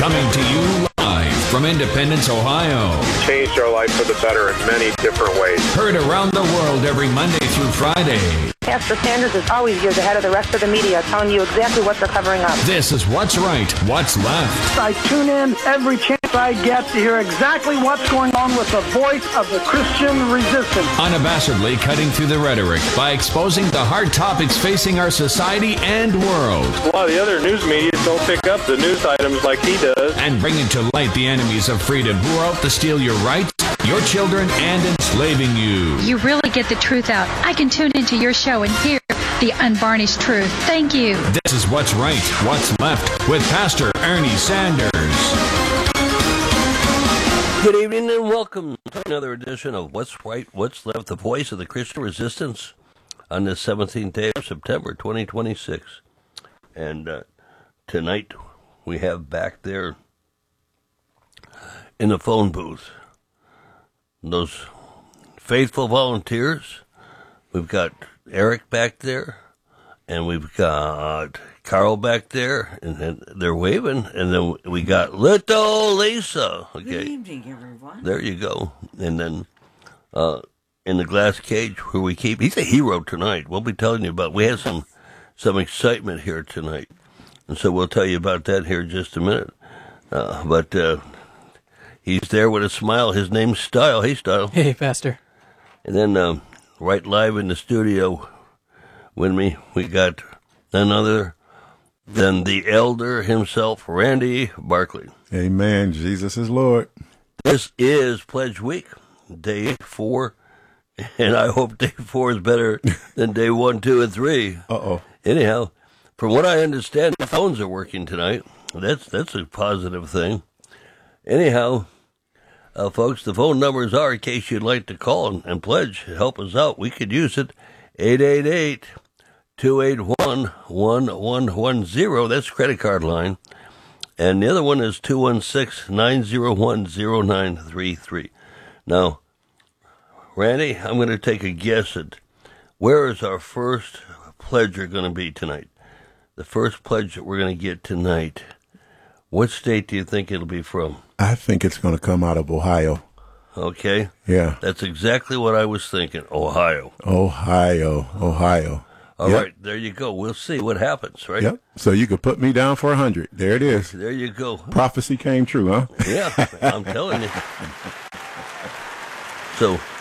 Coming to you live from Independence, Ohio. Changed our life for the better in many different ways. Heard around the world every Monday through Friday. Pastor Sanders is always years ahead of the rest of the media, telling you exactly what they're covering up. This is What's Right, What's Left. I tune in every chance I get to hear exactly what's going on with the voice of the Christian resistance. Unabashedly cutting through the rhetoric by exposing the hard topics facing our society and world. A lot of the other news media don't pick up the news items like he does. And bringing to light the enemies of freedom who are out to steal your rights, your children, and enslaving you. You really get the truth out. I can tune into your show and hear the unvarnished truth. Thank you. This is What's Right, What's Left with Pastor Ernie Sanders. Good evening and welcome to another edition of What's Right, What's Left, the voice of the Christian resistance on the 17th day of September 2026. And tonight we have back there in the phone booth those faithful volunteers. We've got Eric back there, and we've got Carl back there, and they're waving, and then we got little Lisa. Okay. Good evening, everyone. There you go. And then in the glass cage where we keep, he's a hero tonight. We'll be telling you about, we have some excitement here tonight, and so we'll tell you about that here in just a minute. But he's there with a smile. His name's Style. Hey, Style. Hey, Pastor. And then right live in the studio with me, we got none other than the elder himself, Randy Barkley. Amen. Jesus is Lord. This is Pledge Week, day 4, and I hope day 4 is better than day 1, 2, and 3. Uh-oh. Anyhow, from what I understand, the phones are working tonight. That's a positive thing. Anyhow, folks, the phone numbers are, in case you'd like to call and pledge, help us out. We could use it, 888-281-1110. That's credit card line. And the other one is 216-901-0933. Now, Randy, I'm going to take a guess at where is our first pledger going to be tonight? The first pledge that we're going to get tonight. What state do you think it'll be from? I think it's going to come out of Ohio. Okay. Yeah. That's exactly what I was thinking. Ohio. All right. Right. There you go. We'll see what happens, right? Yep. So you could put me down for 100. There it is. There you go. Prophecy came true, huh? Yeah, I'm telling you. So